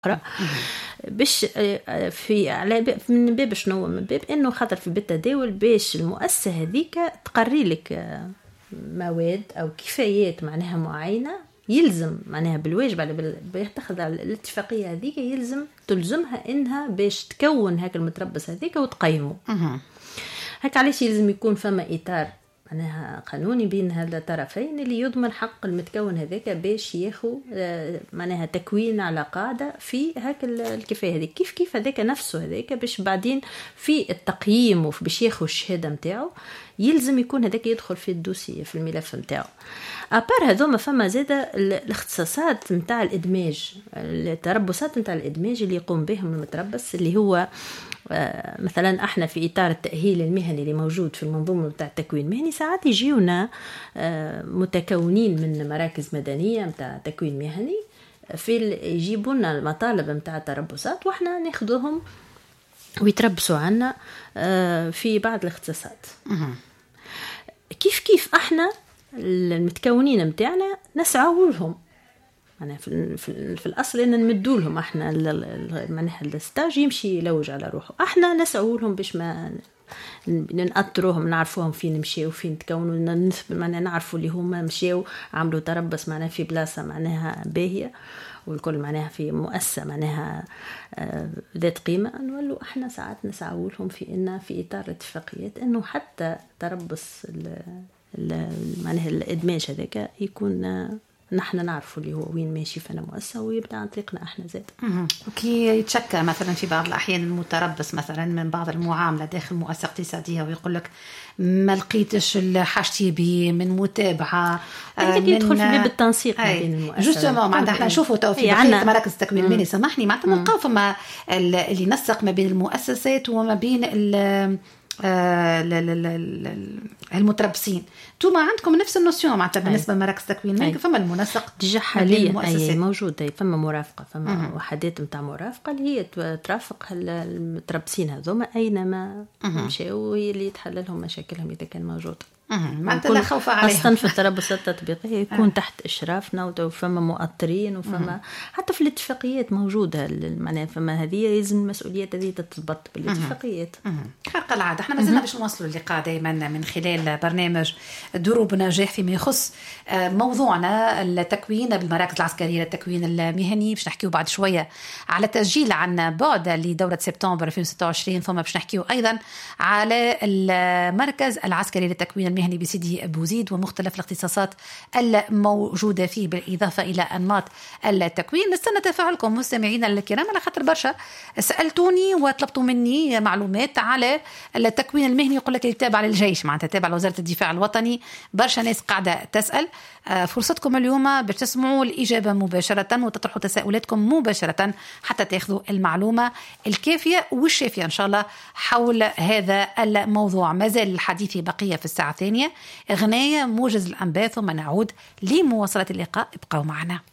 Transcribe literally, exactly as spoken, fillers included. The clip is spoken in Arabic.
باش في على من باب شنو من باب انه خاطر في بالتداول باش المؤسسه هذيك تقري لك مواد او كفايات معناها معينه يلزم معناها بالواجب على بيتخذ الاتفاقيه هذيك يلزم تلزمها انها باش تكون هاك المتربص هذيك وتقيمه. هاك علاش يلزم يكون فما اطار معناها قانوني بين هذا الطرفين اللي يضمن حق المتكون هذاك باش ياخو معناها تكوين على قاعده في هاك الكفايه هذيك كيف كيف هذاك نفسه هذاك باش بعدين في التقييم وباش ياخو الشهاده نتاعو يلزم يكون هذاك يدخل في الدوسي في الملف نتاعو. ابار هذوما فما زاده الاختصاصات نتاع الادماج التربصات نتاع الادماج اللي يقوم بهم المتربص اللي هو مثلا احنا في اطار التاهيل المهني اللي موجود في المنظومه نتاع التكوين المهني ساعات يجيونا متكونين من مراكز مدنيه نتاع تكوين مهني في يجيبوا لنا المطالب نتاع التربصات واحنا ناخذوهم ويتربصوا عنا في بعض الاختصاصات. كيف كيف احنا المتكونين متاعنا نسعوا لهم أنا في في, في الأصل إن نمدوا لهم إحنا معناها الستاج يمشي يلوج على روحه إحنا نسعوا لهم باش ما نأطروهم نعرفوهم فين مشيوا وفين تكونوا نثبت معناها نعرفوا اللي هما مشيوا عملوا تربص معناها في بلاصة معناها باهية والكل معناها في مؤسسة معناها ذات قيمة نولوا إحنا ساعات نسعوا لهم في إن في إطار اتفاقيات إنه حتى تربص معناها الإدماج هذاك يكون نحن نعرفوا اللي هو وين ماشي فانا مؤسسه ويبدا عن طريقنا احنا زاد. وكي يتشكى مثلا في بعض الاحيان المتربص مثلا من بعض المعامله داخل مؤسسه اقتصاديه ويقول لك ما لقيتش حاجتي به من متابعه هذاك يدخل في باب التنسيق ما بين المؤسسات جوستومون معناتها احنا نشوفوا تو في بقيه مراكز التكوين المهني سامحني معناتها نلقاو فما اللي ينسق ما بين المؤسسات وما بين آه المتربصين. انتم عندكم نفس النوسيون معناتها بالنسبه لمراكز التكوين المهني فما المنسق حاليا اي موجود فما مرافقه فما مم. وحدات نتاع مرافقه اللي هي ترافق المتربصين هذوما اينما مشاو هي اللي تحل لهم مشاكلهم اذا كان موجود. معناتها لا خوف عليهم اصلا في التربص التطبيقيه يكون آه. تحت اشرافنا وفما مؤطرين وفما مم. حتى في الاتفاقيات موجوده معناها فما هذه لازم المسؤوليات هذه تتضبط بالاتفاقيات. خارق العاده احنا ما زلنا باش نواصلوا اللقاء دائما من خلال برنامج دروب نجاح فيما يخص موضوعنا التكوين بالمراكز العسكريه للتكوين المهني. باش نحكيو بعد شويه على تسجيل عن بعد لدوره سبتمبر ألفين وستة وعشرين ثم باش نحكيو ايضا على المركز العسكري للتكوين المهني بسيدي بوزيد ومختلف الاختصاصات الموجودة فيه بالإضافة إلى أنماط التكوين. نستنى تفاعلكم مستمعينا الكرام على خاطر برشا سألتوني وطلبتوا مني معلومات على التكوين المهني يقول لك يتابع للجيش معناتها تابع لوزارة الدفاع الوطني. برشا ناس قاعدة تسأل فرصتكم اليوم باش تسمعوا الإجابة مباشرة وتطرحوا تساؤلاتكم مباشرة حتى تأخذوا المعلومة الكافية والشافية إن شاء الله حول هذا الموضوع. ما زال الحديث بقية في الساعة الثانية غناية موجز الأنباء ثم نعود لمواصلة اللقاء. ابقوا معنا.